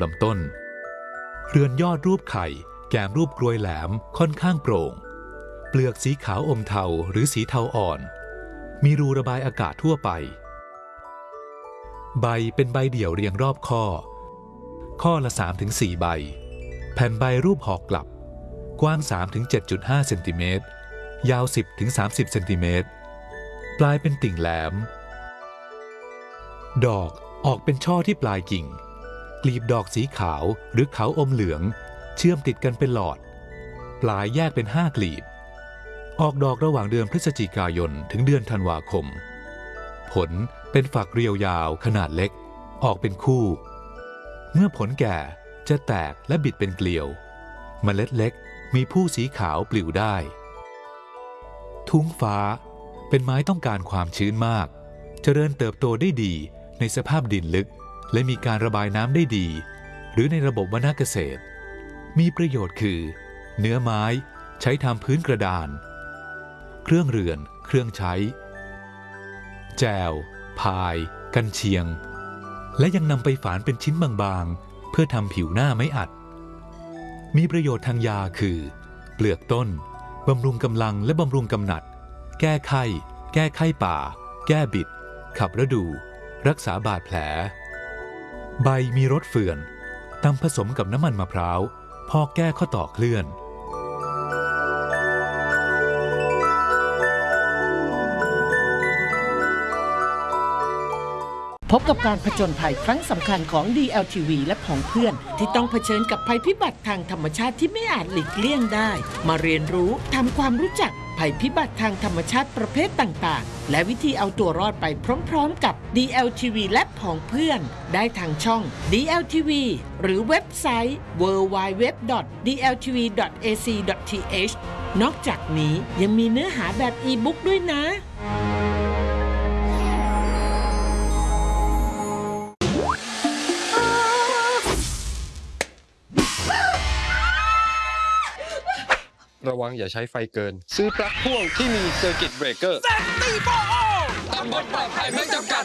ลำต้นเรือนยอดรูปไข่แกมรูปกรวยแหลมค่อนข้างโปร่งเปลือกสีขาวอมเทาหรือสีเทาอ่อนมีรูระบายอากาศทั่วไปใบเป็นใบเดี่ยวเรียงรอบข้อละ 3-4 ใบแผ่นใบรูปหอกกลับกว้าง 3-7.5 เซนติเมตรยาว 10-30 เซนติเมตรปลายเป็นติ่งแหลมดอกออกเป็นช่อที่ปลายกิ่งกลีบดอกสีขาวหรือขาวอมเหลืองเชื่อมติดกันเป็นหลอดปลายแยกเป็น5 กลีบออกดอกระหว่างเดือนพฤศจิกายนถึงเดือนธันวาคมผลเป็นฝักเรียวยาวขนาดเล็กออกเป็นคู่เมื่อผลแก่จะแตกและบิดเป็นเกลียวเมล็ดเล็กมีผู้สีขาวปลิวได้ทุ้งฟ้าเป็นไม้ต้องการความชื้นมากเจริญเติบโตได้ดีในสภาพดินลึกและมีการระบายน้ำได้ดีหรือในระบบวนาเกษตรมีประโยชน์คือเนื้อไม้ใช้ทำพื้นกระดานเครื่องเรือนเครื่องใช้แจวพายกันเชียงและยังนำไปฝานเป็นชิ้นบางๆเพื่อทำผิวหน้าไม้อัดมีประโยชน์ทางยาคือเปลือกต้นบำรุงกำลังและบำรุงกำหนัดแก้ไข้ป่าแก้บิดขับฤดูรักษาบาดแผลใบมีรสเฟื่อนตำผสมกับน้ำมันมะพร้าวพอกแก้ข้อต่อเคลื่อนพบกับการผจญภัยครั้งสำคัญของ DLTV และผองเพื่อนที่ต้องเผชิญกับภัยพิบัติทางธรรมชาติที่ไม่อาจหลีกเลี่ยงได้มาเรียนรู้ทำความรู้จักภัยพิบัติทางธรรมชาติประเภทต่างๆและวิธีเอาตัวรอดไปพร้อมๆกับ DLTV และผองเพื่อนได้ทางช่อง DLTV หรือเว็บไซต์ www.dltv.ac.th นอกจากนี้ยังมีเนื้อหาแบบอีบุ๊กด้วยนะระวังอย่าใช้ไฟเกินซื้อปลั๊กพ่วงที่มีเซอร์กิตเบรกเกอร์ตำบลปลอดภัยไม่จำกัด